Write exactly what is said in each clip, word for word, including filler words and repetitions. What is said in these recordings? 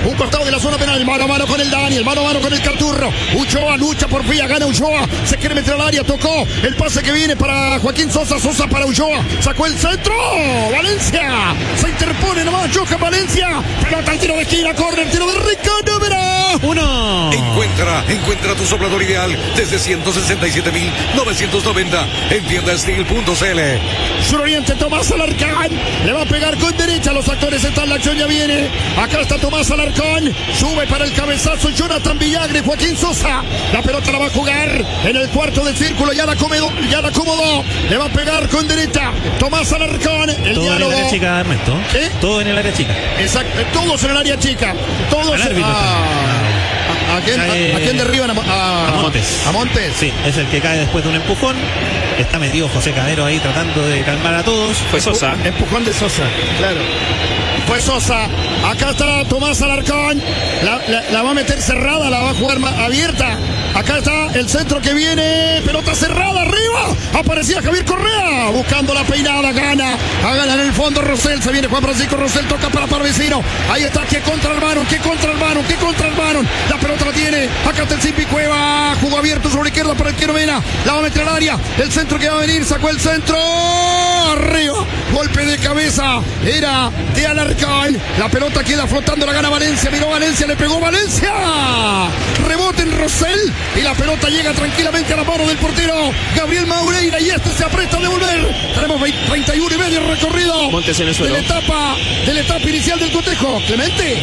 un costado de la zona penal, mano a mano con el Daniel, mano a mano con el Carturro. Ulloa lucha por Fría, gana Ulloa, se quiere meter al área, tocó el pase que viene para Joaquín Sosa, Sosa para Ulloa, sacó el centro, Valencia, se interpone nomás Johan Valencia, pelota al tiro de esquina, córner, tiro de Ricardo Vera. Uno. Encuentra, encuentra tu soplador ideal desde ciento sesenta y siete mil novecientos noventa en tienda steel punto c l. Suroriente, Tomás Alarcón, le va a pegar con derecha, los actores están, la acción ya viene, acá está Tomás Alarcón, sube para el cabezazo Jonathan Villagre, Joaquín Sosa, la pelota la va a jugar en el cuarto del círculo, ya la acomodó, ya la acomodó, le va a pegar con derecha, Tomás Alarcón, el todo diálogo. en el área chica, Ernesto. ¿Eh? Todo en el área chica. Exacto, todos en el área chica, todos. Al árbitro. Ah, ¿A, a, quién, a, a quién derriban? A, a, a Montes. A Montes. Sí, es el que cae después de un empujón. Está metido José Cadero ahí tratando de calmar a todos. Fue Sosa. Empujón de Sosa, claro. Fue Sosa. Acá está Tomás Alarcón. La, la, la va a meter cerrada, la va a jugar abierta. Acá está el centro que viene. Pelota cerrada arriba. Aparecía Javier Correa. Buscando la peinada. Gana. A ganar en el fondo Rosell. Se viene Juan Francisco Rosell. Toca para Parvecino. Ahí está. Que contra el Baron. Que contra el Baron. Que contra el Baron. La pelota la tiene. Acá está el Simpi Cueva. Jugó abierto sobre la izquierda para el Querovena. La va a meter al área. El centro que va a venir. Sacó el centro. Arriba. Golpe de cabeza. Era de Alarcón. La pelota queda flotando. La gana Valencia. Miró Valencia. Le pegó Valencia. Rebote en Rosell. Y la pelota llega tranquilamente a la mano del portero Gabriel Maureira. Y este se aprieta a devolver. Tenemos treinta y uno y medio recorrido. Montes en el suelo. De la etapa, de la etapa inicial del cotejo. Clemente.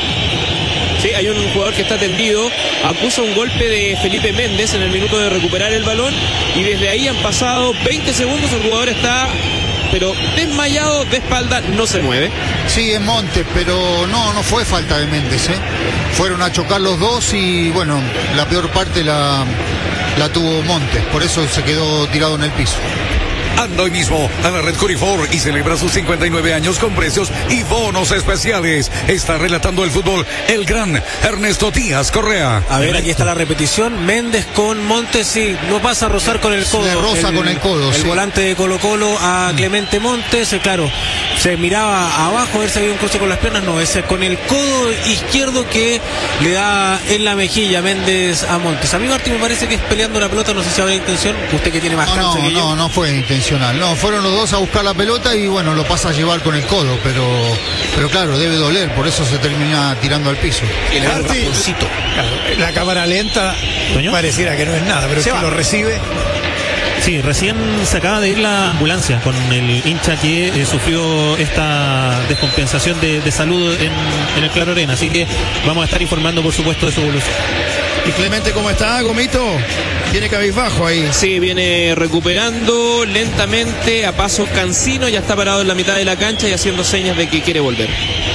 Sí, hay un jugador que está tendido, acusa un golpe de Felipe Méndez en el minuto de recuperar el balón y desde ahí han pasado veinte segundos, el jugador está pero desmayado de espalda, no se mueve. Sí, es Montes, pero no, no fue falta de Méndez, ¿eh? Fueron a chocar los dos y bueno, la peor parte la, la tuvo Montes, por eso se quedó tirado en el piso. Anda hoy mismo a la red Corifor y celebra sus cincuenta y nueve años con precios y bonos especiales. Está relatando el fútbol el gran Ernesto Díaz Correa. A ver, aquí está la repetición. Méndez con Montes, sí, no pasa a rozar con el codo. Se roza el, con el codo, El sí. volante de Colo Colo a Clemente Montes, eh, claro, se miraba abajo a ver si había un cruce con las piernas. No, es con el codo izquierdo que le da en la mejilla Méndez a Montes. Amigo Arti, me parece que es peleando la pelota, no sé si habrá intención. Usted que tiene más No, cancha no, que yo. no, no fue intencional. No, fueron los dos a buscar la pelota y bueno, lo pasa a llevar con el codo, pero, pero claro, debe doler, por eso se termina tirando al piso. El Arti, claro, la cámara lenta ¿Toño? pareciera que no es nada, pero Se si va. lo recibe. Sí, recién se acaba de ir la ambulancia con el hincha que eh, sufrió esta descompensación de, de salud en, en el Claro Arena. Así que vamos a estar informando, por supuesto, de su evolución. ¿Y Clemente cómo está, Gomito? Tiene cabizbajo ahí. Sí, viene recuperando lentamente a paso cansino, ya está parado en la mitad de la cancha y haciendo señas de que quiere volver.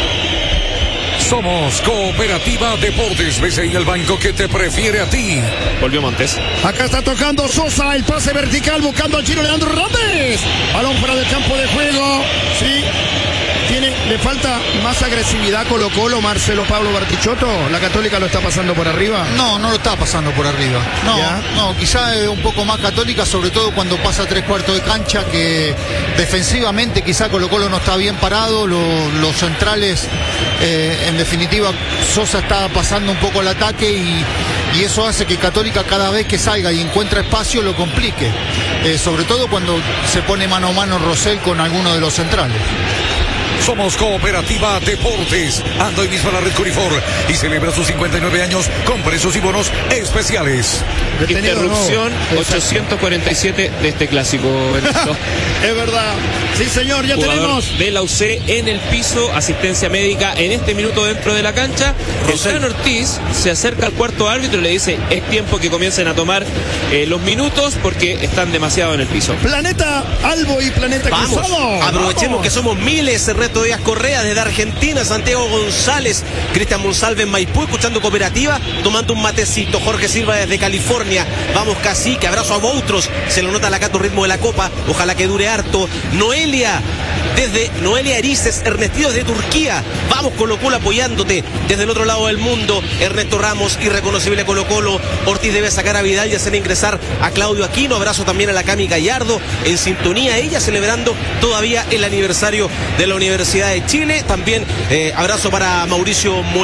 Somos Cooperativa Deportes. Ves ahí el banco que te prefiere a ti. Volvió Montes. Acá está tocando Sosa, el pase vertical buscando al chino Leandro Hernández. Balón fuera del campo de juego. Sí. Tiene, le falta más agresividad Colo Colo, Marcelo Pablo Bartichotto. La Católica lo está pasando por arriba. No, no lo está pasando por arriba. No, ¿Ya? no, quizá es un poco más Católica, sobre todo cuando pasa tres cuartos de cancha, que defensivamente quizá Colo Colo no está bien parado, lo- los centrales, eh, en definitiva, Sosa está pasando un poco el ataque y, y eso hace que Católica cada vez que salga y encuentra espacio lo complique, eh, sobre todo cuando se pone mano a mano Rosell con alguno de los centrales. Somos Cooperativa Deportes. Anda hoy mismo a la red Corifor y celebra sus cincuenta y nueve años con precios y bonos especiales. Detenido, Interrupción no. ochocientos cuarenta y siete de este clásico. Ernesto. Es verdad. Sí, señor, ya Jugador tenemos. de la U C en el piso, asistencia médica en este minuto dentro de la cancha. El Fran Ortiz se acerca al cuarto árbitro y le dice: es tiempo que comiencen a tomar eh, los minutos porque están demasiado en el piso. Planeta Albo y Planeta Vamos, Cruzado. aprovechemos Vamos. que somos miles. Ernesto Díaz Correa desde Argentina, Santiago González, Cristian Monsalve en Maipú, escuchando Cooperativa, tomando un matecito. Jorge Silva desde California. Vamos, Cacique, abrazo a Boutros, se lo nota la Cato, ritmo de la copa, ojalá que dure harto. Noelia desde Noelia Erices, Ernestino desde Turquía. Vamos, Colo Colo, apoyándote desde el otro lado del mundo. Ernesto Ramos, irreconocible Colo Colo. Ortiz debe sacar a Vidal y hacer ingresar a Claudio Aquino. Abrazo también a la Cami Gallardo, en sintonía, ella celebrando todavía el aniversario de la Universidad de Chile. También eh, abrazo para Mauricio Mo